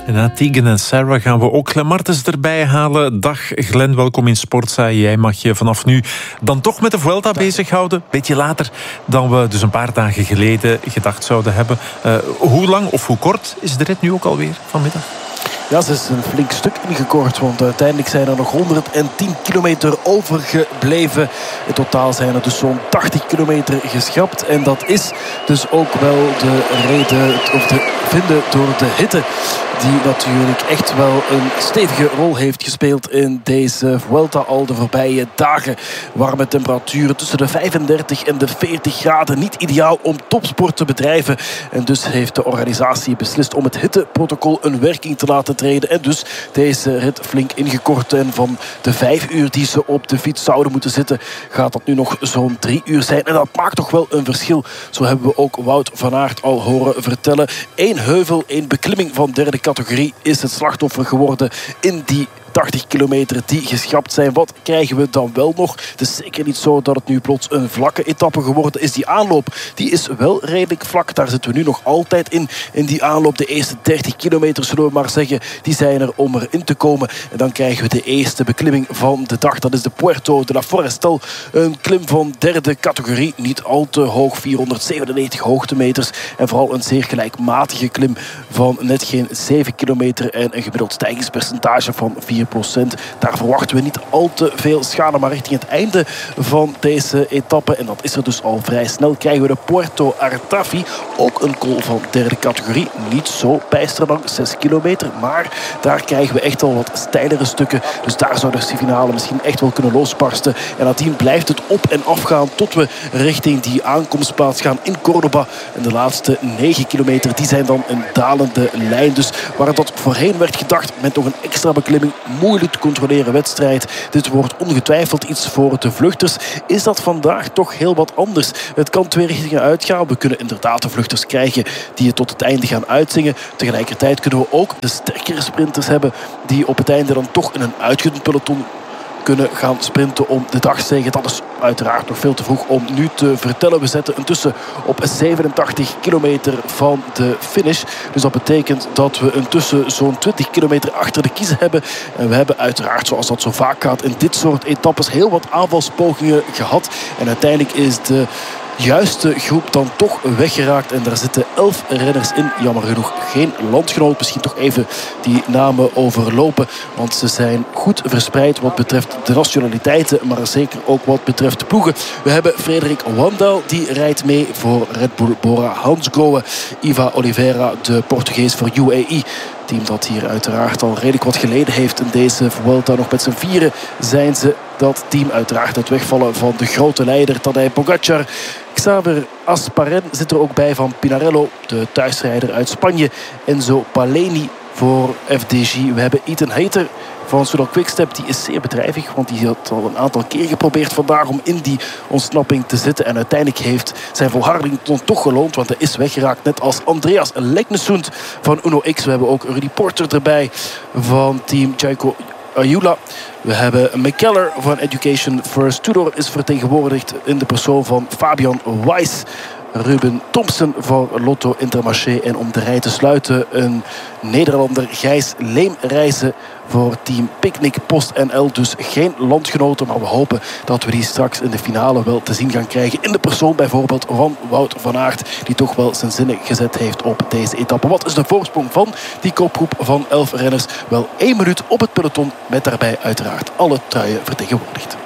En na Tegan en Sarah gaan we ook Glenn Martens erbij halen. Dag Glenn, welkom in Sportza. Jij mag je vanaf nu dan toch met de Vuelta bezighouden. Beetje later dan we dus een paar dagen geleden gedacht zouden hebben. Hoe lang of hoe kort is de rit nu ook alweer vanmiddag? Ja, ze is een flink stuk ingekort, want uiteindelijk zijn er nog 110 kilometer overgebleven. In totaal zijn er dus zo'n 80 kilometer geschrapt. En dat is dus ook wel de reden, of te vinden door de hitte, die natuurlijk echt wel een stevige rol heeft gespeeld in deze Vuelta al de voorbije dagen. Warme temperaturen tussen de 35 en de 40 graden. Niet ideaal om topsport te bedrijven. En dus heeft de organisatie beslist om het hitteprotocol een werking te laten treden. En dus deze rit flink ingekort. En van de 5 uur die ze op de fiets zouden moeten zitten, gaat dat nu nog zo'n 3 uur zijn. En dat maakt toch wel een verschil. Zo hebben we ook Wout van Aert al horen vertellen. 1 heuvel, 1 beklimming van derde categorie is het slachtoffer geworden in die 80 kilometer die geschrapt zijn. Wat krijgen we dan wel nog? Het is zeker niet zo dat het nu plots een vlakke etappe geworden is. Die aanloop die is wel redelijk vlak. Daar zitten we nu nog altijd in die aanloop. De eerste 30 kilometer, zullen we maar zeggen, die zijn er om erin te komen. En dan krijgen we de eerste beklimming van de dag. Dat is de Puerto de la Forestal. Een klim van derde categorie. Niet al te hoog, 497 hoogtemeters. En vooral een zeer gelijkmatige klim van net geen 7 kilometer. En een gemiddeld stijgingspercentage van 4%. Daar verwachten we niet al te veel schade, maar richting het einde van deze etappe, en dat is er dus al vrij snel, krijgen we de Puerto Artafi. Ook een col van derde categorie. Niet zo bijsterlang, 6 kilometer, maar daar krijgen we echt al wat steilere stukken. Dus daar zou de finale misschien echt wel kunnen losbarsten. En nadien blijft het op en af gaan tot we richting die aankomstplaats gaan in Córdoba. En de laatste 9 kilometer, die zijn dan een dalende lijn. Dus waar dat voorheen werd gedacht met nog een extra beklimming, moeilijk te controleren wedstrijd. Dit wordt ongetwijfeld iets voor de vluchters. Is dat vandaag toch heel wat anders? Het kan 2 richtingen uitgaan. We kunnen inderdaad de vluchters krijgen die het tot het einde gaan uitzingen. Tegelijkertijd kunnen we ook de sterkere sprinters hebben die op het einde dan toch in een uitgedund peloton kunnen gaan sprinten om de dagzege. Dat is uiteraard nog veel te vroeg om nu te vertellen. We zetten intussen op 87 kilometer van de finish. Dus dat betekent dat we intussen zo'n 20 kilometer achter de kiezen hebben. En we hebben uiteraard, zoals dat zo vaak gaat in dit soort etappes, heel wat aanvalspogingen gehad. En uiteindelijk is de juiste groep dan toch weggeraakt. En daar zitten 11 renners in. Jammer genoeg geen landgenoot. Misschien toch even die namen overlopen. Want ze zijn goed verspreid wat betreft de nationaliteiten. Maar zeker ook wat betreft de ploegen. We hebben Frederik Wandel. Die rijdt mee voor Red Bull Bora Hansgrohe. Iva Oliveira, de Portugees voor UAE. Team dat hier uiteraard al redelijk wat geleden heeft in deze Vuelta. Nog met z'n vieren zijn ze dat team. Uiteraard het wegvallen van de grote leider Tadej Pogacar. Xaver Asparen zit er ook bij van Pinarello, de thuisrijder uit Spanje. Enzo Paleni voor FDJ. We hebben Ethan Hayter van Soudal Quickstep. Die is zeer bedrijvig, want die had al een aantal keer geprobeerd vandaag om in die ontsnapping te zitten. En uiteindelijk heeft zijn volharding dan toch geloond, want hij is weggeraakt. Net als Andreas Leknesund van Uno X. We hebben ook Rudy Porter erbij van team Jayco Ayula. We hebben McKellar van Education First. Tudor is vertegenwoordigd in de persoon van Fabian Weiss. Ruben Thompson voor Lotto Intermarché. En om de rij te sluiten een Nederlander, Gijs Leemreizen voor team Picnic PostNL. Dus geen landgenoten, maar we hopen dat we die straks in de finale wel te zien gaan krijgen. In de persoon bijvoorbeeld van Wout van Aert, die toch wel zijn zinnen gezet heeft op deze etappe. Wat is de voorsprong van die kopgroep van 11 renners? Wel 1 minuut op het peloton, met daarbij uiteraard alle truien vertegenwoordigd.